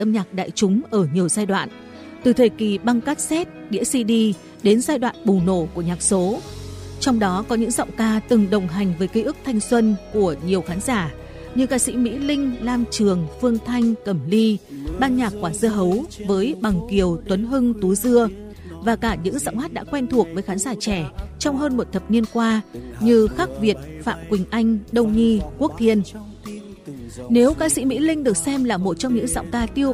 âm nhạc đại chúng ở nhiều giai đoạn, từ thời kỳ băng cassette, đĩa CD đến giai đoạn bùng nổ của nhạc số. Trong đó có những giọng ca từng đồng hành với ký ức thanh xuân của nhiều khán giả như ca sĩ Mỹ Linh, Lam Trường, Phương Thanh, Cẩm Ly, ban nhạc Quả Dưa Hấu với Bằng Kiều, Tuấn Hưng, Tú Dưa, và cả những giọng hát đã quen thuộc với khán giả trẻ trong hơn một thập niên qua như Khắc Việt, Phạm Quỳnh Anh, Đông Nhi, Quốc Thiên. Nếu ca sĩ Mỹ Linh được xem là một trong những giọng ca tiêu